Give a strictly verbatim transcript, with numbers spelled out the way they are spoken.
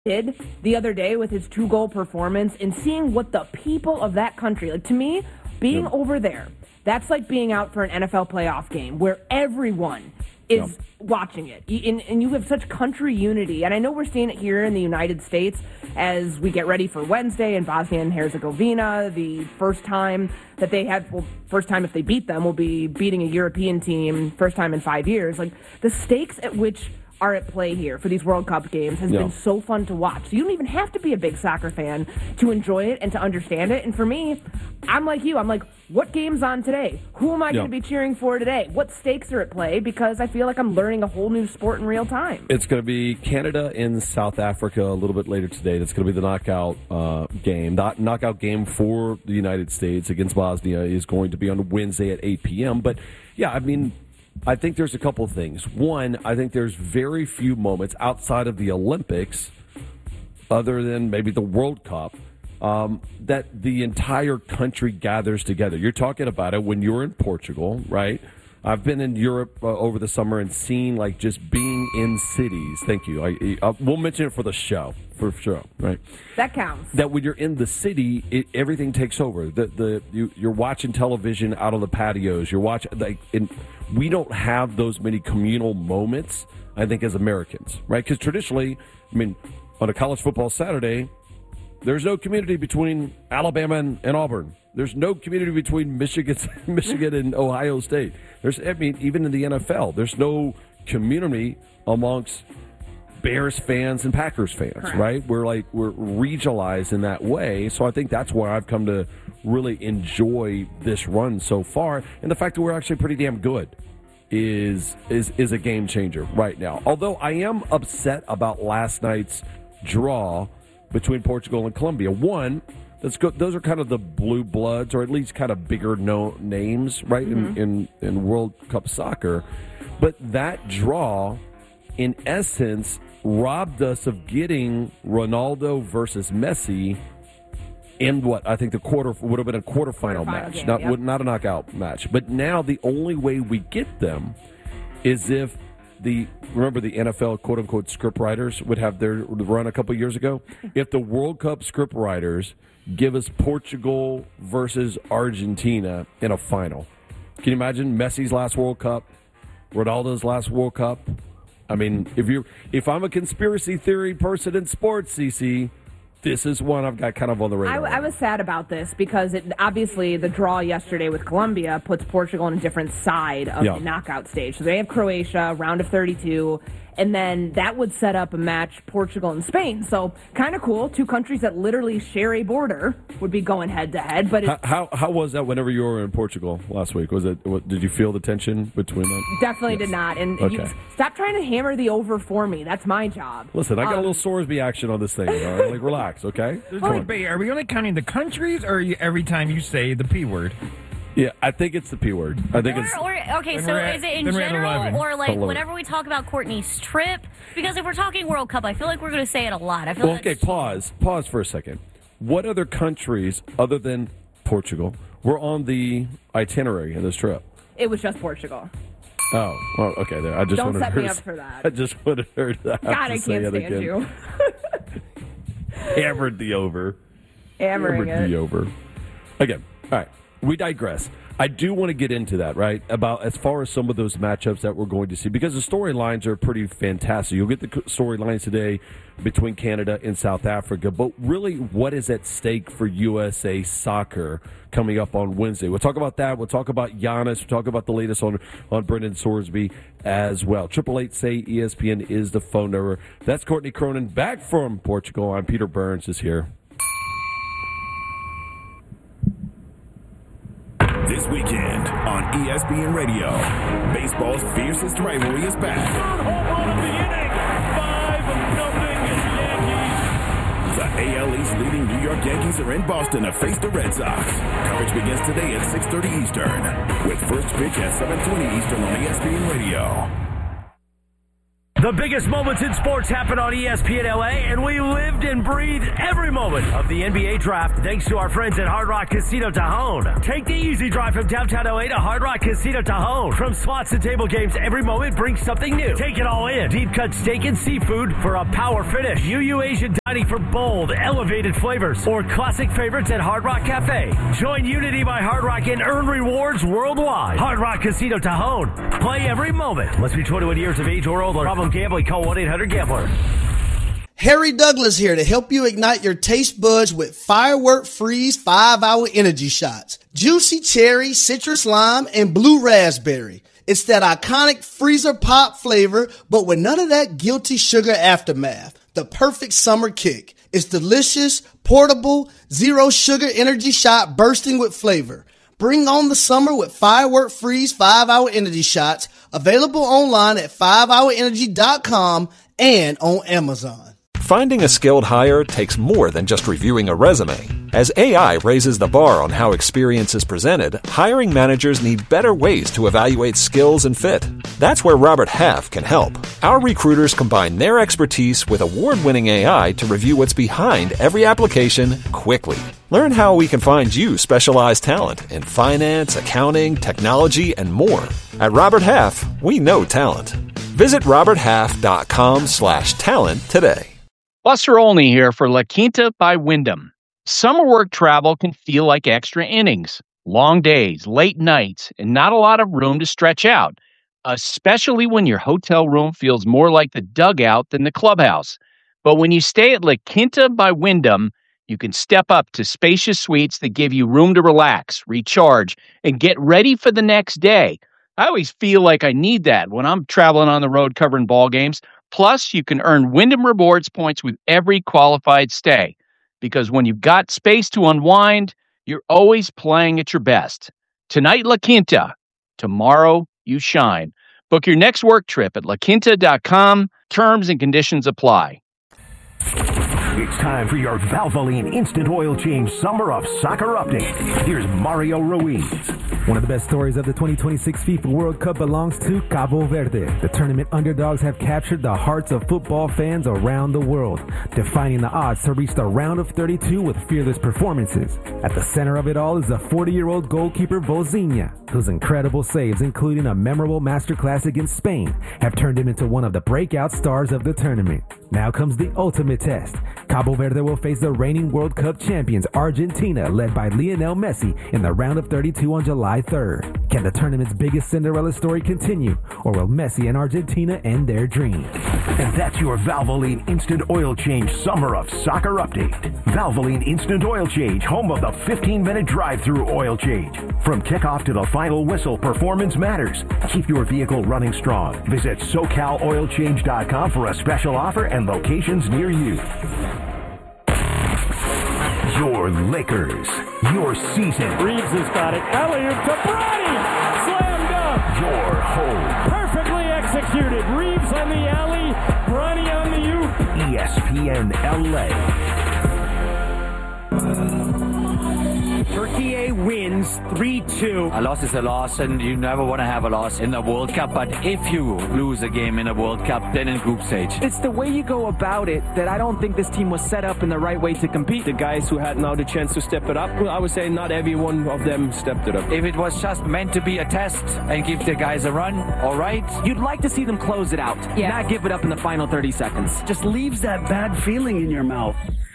did the other day with his two-goal performance and seeing what the people of that country, like to me, being yep. over there, that's like being out for an N F L playoff game where everyone is yep. watching it. And, and you have such country unity. And I know we're seeing it here in the United States as we get ready for Wednesday in Bosnia and Herzegovina. The first time that they have, well, first time if they beat them, will be beating a European team, first time in five years. Like the stakes at which are at play here for these World Cup games has yeah. been so fun to watch. So you don't even have to be a big soccer fan to enjoy it and to understand it. And for me, I'm like you. I'm like, what game's on today? Who am I yeah. going to be cheering for today? What stakes are at play? Because I feel like I'm learning a whole new sport in real time. It's going to be Canada and South Africa a little bit later today. That's going to be the knockout uh, game. That knockout game for the United States against Bosnia is going to be on Wednesday at eight p.m. But, yeah, I mean, I think there's a couple of things. One, I think there's very few moments outside of the Olympics, other than maybe the World Cup, um, that the entire country gathers together. You're talking about it when you're in Portugal, right? I've been in Europe uh, over the summer and seen, like, just being in cities. Thank you. I, I, we'll mention it for the show, for sure, right? That counts. That when you're in the city, it, everything takes over. The the you, you're watching television out on the patios. You're watching, like, in, we don't have those many communal moments, I think, as Americans, right? Because traditionally, I mean, on a college football Saturday, there's no community between Alabama and, and Auburn. There's no community between Michigan, Michigan and Ohio State. There's, I mean, even in the N F L, there's no community amongst Bears fans and Packers fans, Correct. Right? We're like we're regionalized in that way. So I think that's why I've come to really enjoy this run so far, and the fact that we're actually pretty damn good is is is a game changer right now. Although I am upset about last night's draw between Portugal and Colombia. One. Let's go. Those are kind of the blue bloods, or at least kind of bigger no names, right, mm-hmm. in, in, in World Cup soccer. But that draw, in essence, robbed us of getting Ronaldo versus Messi in what I think the quarter would have been a quarterfinal match, game, not yep. not a knockout match. But now the only way we get them is if the remember the N F L quote unquote script writers would have their run a couple years ago. If the World Cup script writers give us Portugal versus Argentina in a final. Can you imagine Messi's last World Cup, Ronaldo's last World Cup? I mean, if you if I'm a conspiracy theory person in sports, C C, this is one I've got kind of on the radar. I, I was sad about this because it, obviously the draw yesterday with Colombia puts Portugal on a different side of yeah. the knockout stage. So they have Croatia, round of thirty-two, and then that would set up a match Portugal and Spain. So kind of cool. Two countries that literally share a border would be going head to head. But how, how how was that whenever you were in Portugal last week? Was it? What, did you feel the tension between them? Definitely yes. did not. And okay. you, stop trying to hammer the over for me. That's my job. Listen, I got um, a little Sorsby action on this thing. All right? Like, relax, okay? Wait, but are we only counting the countries, or are you, every time you say the P word? Yeah, I think it's the P word. I think or, it's. Or, okay, then so at, is it in then general, or like eleven. whenever we talk about Courtney's trip? Because if we're talking World Cup, I feel like we're going to say it a lot. I feel well, like okay, pause. Pause for a second. What other countries, other than Portugal, were on the itinerary of this trip? It was just Portugal. Oh, well, okay. There. I just Don't wanted set her me to, up for that. I just wanted her to have God, to I say can't it stand again. you. Hammered the over. Hammering Hammered it. the over. Again, all right. We digress. I do want to get into that, right, about as far as some of those matchups that we're going to see, because the storylines are pretty fantastic. You'll get the storylines today between Canada and South Africa, but really what is at stake for U S A Soccer coming up on Wednesday? We'll talk about that. We'll talk about Giannis. We'll talk about the latest on, on Brendan Sorsby as well. triple eight say E S P N is the phone number. That's Courtney Cronin back from Portugal. I'm Peter Burns is here. This weekend on E S P N Radio, baseball's fiercest rivalry is back. Home run of the inning, five nothing Yankees. The A L East leading New York Yankees are in Boston to face the Red Sox. Coverage begins today at six thirty Eastern, with first pitch at seven twenty Eastern on E S P N Radio. The biggest moments in sports happen on E S P N L A, and we lived and breathed every moment of the N B A draft thanks to our friends at Hard Rock Casino Tajon. Take the easy drive from downtown L A to Hard Rock Casino Tajon. From slots to table games, every moment brings something new. Take it all in. Deep cut steak and seafood for a power finish. U U Asian dining for bold, elevated flavors. Or classic favorites at Hard Rock Cafe. Join Unity by Hard Rock and earn rewards worldwide. Hard Rock Casino Tajon. Play every moment. Must be twenty-one years of age or older. Problem gambling, call one eight hundred gambler. Harry Douglas here to help you ignite your taste buds with Firework Freeze five hour energy shots. Juicy cherry, citrus lime, and blue raspberry. It's that iconic freezer pop flavor, but with none of that guilty sugar aftermath. The perfect summer kick. It's delicious, portable, zero sugar energy shot bursting with flavor. Bring on the summer with Firework Freeze five hour energy shots, available online at five hour energy dot com and on Amazon. Finding a skilled hire takes more than just reviewing a resume. As A I raises the bar on how experience is presented, hiring managers need better ways to evaluate skills and fit. That's where Robert Half can help. Our recruiters combine their expertise with award-winning A I to review what's behind every application quickly. Learn how we can find you specialized talent in finance, accounting, technology, and more. At Robert Half, we know talent. Visit roberthalf.com slash talent today. Buster Olney here for La Quinta by Wyndham. Summer work travel can feel like extra innings, long days, late nights, and not a lot of room to stretch out, especially when your hotel room feels more like the dugout than the clubhouse. But when you stay at La Quinta by Wyndham, you can step up to spacious suites that give you room to relax, recharge, and get ready for the next day. I always feel like I need that when I'm traveling on the road covering ball games. Plus, you can earn Wyndham Rewards points with every qualified stay. Because when you've got space to unwind, you're always playing at your best. Tonight, La Quinta. Tomorrow, you shine. Book your next work trip at la quinta dot com. Terms and conditions apply. It's time for your Valvoline Instant Oil Change Summer of Soccer Update. Here's Mario Ruiz. One of the best stories of the twenty twenty-six FIFA World Cup belongs to Cabo Verde. The tournament underdogs have captured the hearts of football fans around the world, defying the odds to reach the round of thirty-two with fearless performances. At the center of it all is the forty-year-old goalkeeper Vozinha, whose incredible saves, including a memorable masterclass against Spain, have turned him into one of the breakout stars of the tournament. Now comes the ultimate test. Cabo Verde will face the reigning World Cup champions Argentina, led by Lionel Messi, in the round of thirty-two on July third. Can the tournament's biggest Cinderella story continue, or will Messi and Argentina end their dreams? And that's your Valvoline Instant Oil Change Summer of Soccer Update. Valvoline Instant Oil Change, home of the fifteen-minute drive-through oil change. From kickoff to the final whistle, performance matters. Keep your vehicle running strong. Visit so cal oil change dot com for a special offer and locations near you. Your Lakers, your season. Reeves has got it. Alley-oop to Bronny. Slam dunk. Your home. Perfectly executed. Reeves on the alley. Bronny on the oop. E S P N L A. Turkey wins three two. A loss is a loss, and you never want to have a loss in the World Cup. But if you lose a game in a World Cup, then in group stage. It's the way you go about it that I don't think this team was set up in the right way to compete. The guys who had now the chance to step it up, well, I would say not every one of them stepped it up. If it was just meant to be a test and give the guys a run, all right. You'd like to see them close it out, yeah. Not give it up in the final thirty seconds. Just leaves that bad feeling in your mouth.